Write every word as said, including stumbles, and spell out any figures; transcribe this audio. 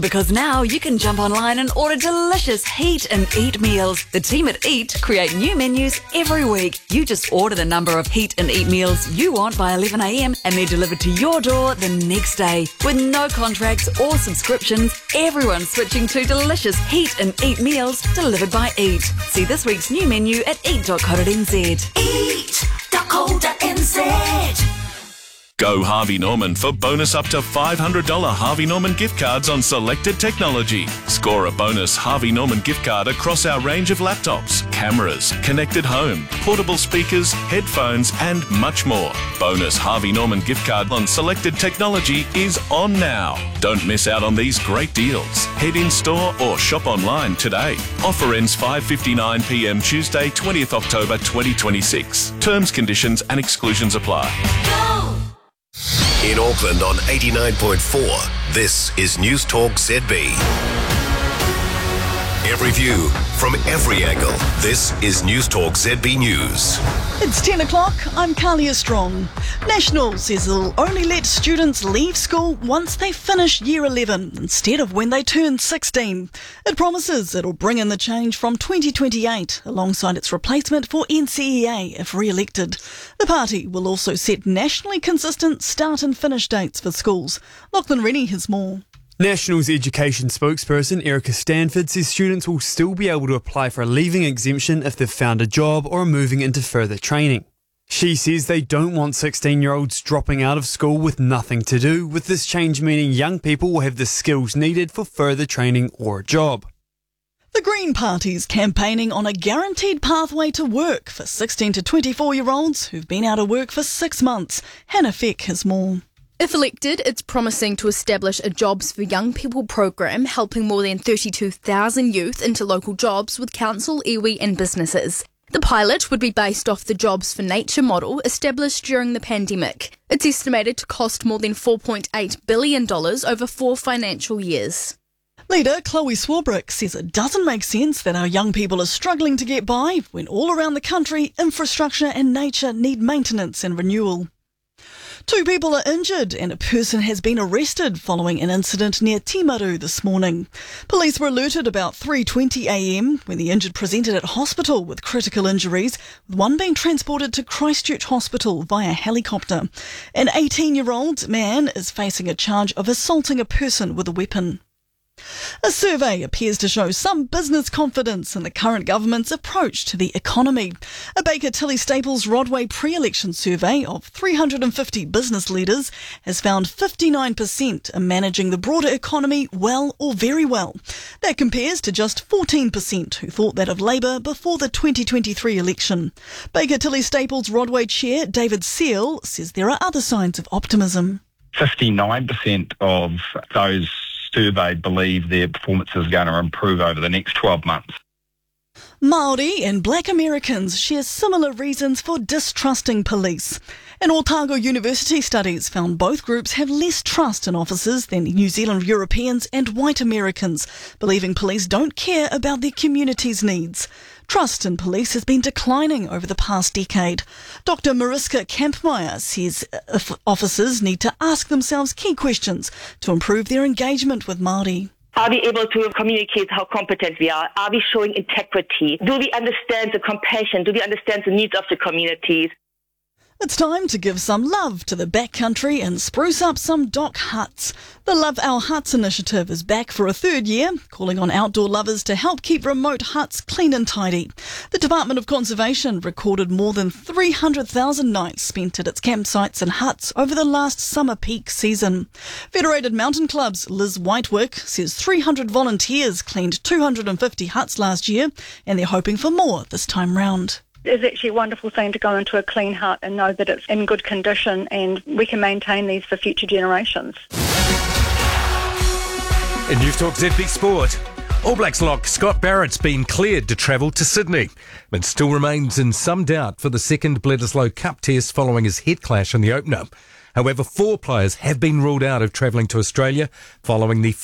Because now you can jump online and order delicious Heat and Eat meals. The team at Eat create new menus every week. You just order the number of Heat and Eat meals you want by eleven a.m. and they're delivered to your door the next day. With no contracts or subscriptions, everyone's switching to delicious Heat and Eat meals delivered by Eat. See this week's new menu at eat dot co dot n z. eat dot co dot n z. Go Harvey Norman for bonus up to five hundred dollars Harvey Norman gift cards on selected technology. Score a bonus Harvey Norman gift card across our range of laptops, cameras, connected home, portable speakers, headphones and much more. Bonus Harvey Norman gift card on selected technology is on now. Don't miss out on these great deals. Head in store or shop online today. Offer ends five fifty-nine p m Tuesday, twentieth October twenty twenty-six. Terms, conditions and exclusions apply. Go! In Auckland on eighty-nine point four, this is News Talk Z B. Every view from every angle. This is News Talk Z B News. It's ten o'clock. I'm Kalia Strong. National says it'll only let students leave school once they finish year eleven instead of when they turn sixteen. It promises it'll bring in the change from twenty twenty-eight alongside its replacement for N C E A if re-elected. The party will also set nationally consistent start and finish dates for schools. Lachlan Rennie has more. National's education spokesperson Erica Stanford says students will still be able to apply for a leaving exemption if they've found a job or are moving into further training. She says they don't want sixteen-year-olds dropping out of school with nothing to do, with this change meaning young people will have the skills needed for further training or a job. The Green Party's campaigning on a guaranteed pathway to work for sixteen to twenty-four-year-olds who've been out of work for six months. Hannah Feck has more. If elected, it's promising to establish a Jobs for Young People program, helping more than thirty-two thousand youth into local jobs with council, iwi and businesses. The pilot would be based off the Jobs for Nature model established during the pandemic. It's estimated to cost more than four point eight billion dollars over four financial years. Leader Chloe Swarbrick says it doesn't make sense that our young people are struggling to get by when all around the country infrastructure and nature need maintenance and renewal. Two people are injured and a person has been arrested following an incident near Timaru this morning. Police were alerted about three twenty a m when the injured presented at hospital with critical injuries, with one being transported to Christchurch Hospital via helicopter. An eighteen-year-old man is facing a charge of assaulting a person with a weapon. A survey appears to show some business confidence in the current government's approach to the economy. A Baker Tilly Staples Rodway pre-election survey of three hundred fifty business leaders has found fifty-nine percent are managing the broader economy well or very well. That compares to just fourteen percent who thought that of Labour before the twenty twenty-three election. Baker Tilly Staples Rodway Chair David Seal says there are other signs of optimism. fifty-nine percent of those surveyed believe their performance is going to improve over the next twelve months. Māori and Black Americans share similar reasons for distrusting police. An Otago University studies found both groups have less trust in officers than New Zealand Europeans and white Americans, believing police don't care about their community's needs. Trust in police has been declining over the past decade. Doctor Mariska Kampmeyer says officers need to ask themselves key questions to improve their engagement with Māori. Are we able to communicate how competent we are? Are we showing integrity? Do we understand the compassion? Do we understand the needs of the communities? It's time to give some love to the backcountry and spruce up some dock huts. The Love Our Huts initiative is back for a third year, calling on outdoor lovers to help keep remote huts clean and tidy. The Department of Conservation recorded more than three hundred thousand nights spent at its campsites and huts over the last summer peak season. Federated Mountain Club's Liz Whitewick says three hundred volunteers cleaned two hundred fifty huts last year, and they're hoping for more this time round. It's actually a wonderful thing to go into a clean hut and know that it's in good condition and we can maintain these for future generations. In News Talk Z B Sport, All Blacks lock Scott Barrett's been cleared to travel to Sydney, but still remains in some doubt for the second Bledisloe Cup test following his head clash in the opener. However, four players have been ruled out of travelling to Australia following the